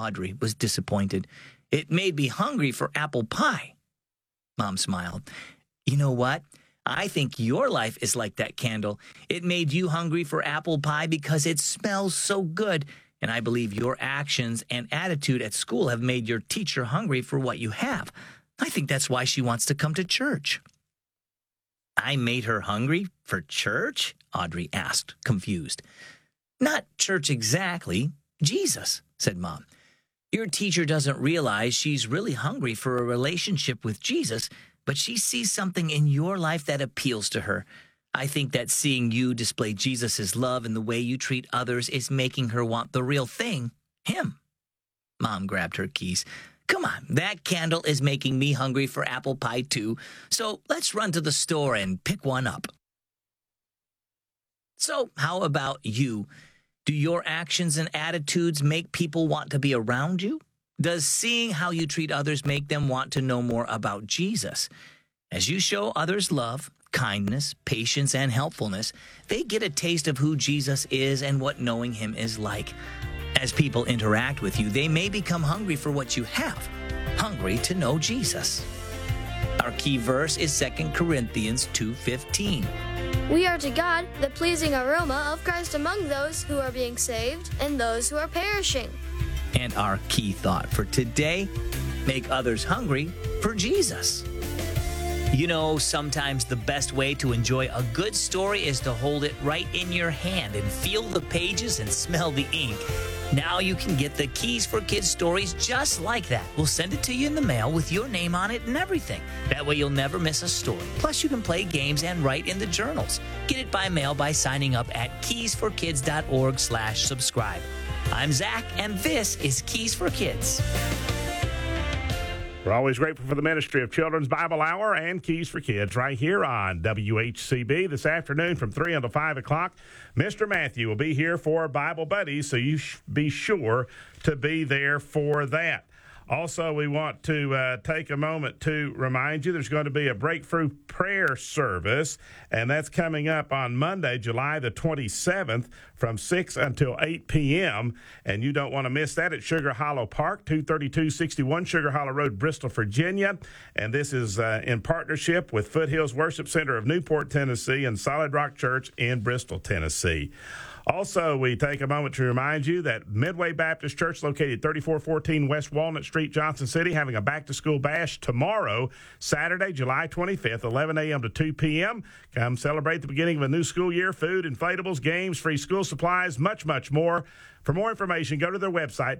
Audrey was disappointed. It made me hungry for apple pie. Mom smiled. You know what? I think your life is like that candle. It made you hungry for apple pie because it smells so good. And I believe your actions and attitude at school have made your teacher hungry for what you have. I think that's why she wants to come to church. I made her hungry for church? Audrey asked, confused. Not church exactly. Jesus, said Mom. Your teacher doesn't realize she's really hungry for a relationship with Jesus, but she sees something in your life that appeals to her. I think that seeing you display Jesus' love in the way you treat others is making her want the real thing, him. Mom grabbed her keys. Come on, that candle is making me hungry for apple pie too, so let's run to the store and pick one up. So how about you? Do your actions and attitudes make people want to be around you? Does seeing how you treat others make them want to know more about Jesus? As you show others love, kindness, patience, and helpfulness, they get a taste of who Jesus is and what knowing him is like. As people interact with you, they may become hungry for what you have, hungry to know Jesus. Our key verse is 2 Corinthians 2:15. We are to God the pleasing aroma of Christ among those who are being saved and those who are perishing. And our key thought for today, make others hungry for Jesus. You know, sometimes the best way to enjoy a good story is to hold it right in your hand and feel the pages and smell the ink. Now you can get the Keys for Kids stories just like that. We'll send it to you in the mail with your name on it and everything. That way you'll never miss a story. Plus you can play games and write in the journals. Get it by mail by signing up at keysforkids.org/subscribe. I'm Zach, and this is Keys for Kids. We're always grateful for the ministry of Children's Bible Hour and Keys for Kids right here on WHCB this afternoon from 3 until 5 o'clock. Mr. Matthew will be here for Bible Buddies, so you be sure to be there for that. Also, we want to take a moment to remind you there's going to be a breakthrough prayer service, and that's coming up on Monday, July the 27th from 6 until 8 p.m., and you don't want to miss that at Sugar Hollow Park, 23261 Sugar Hollow Road, Bristol, Virginia, and this is in partnership with Foothills Worship Center of Newport, Tennessee, and Solid Rock Church in Bristol, Tennessee. Also, we take a moment to remind you that Midway Baptist Church, located 3414 West Walnut Street, Johnson City, having a back-to-school bash tomorrow, Saturday, July 25th, 11 a.m. to 2 p.m. Come celebrate the beginning of a new school year. Food, inflatables, games, free school supplies, much, much more. For more information, go to their website,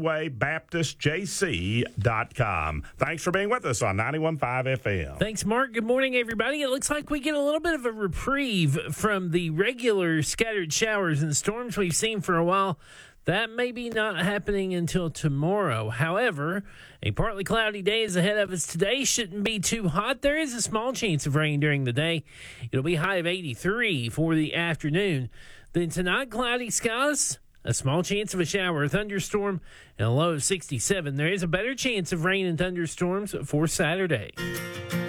midwaybaptistjc.com. Thanks for being with us on 91.5 FM. Thanks, Mark. Good morning, everybody. It looks like we get a little bit of a reprieve from the regular scattered showers and storms we've seen for a while. That may be not happening until tomorrow. However, a partly cloudy day is ahead of us today. Shouldn't be too hot. There is a small chance of rain during the day. It'll be a high of 83 for the afternoon. Then tonight, cloudy skies. A small chance of a shower or thunderstorm, and a low of 67. There is a better chance of rain and thunderstorms for Saturday.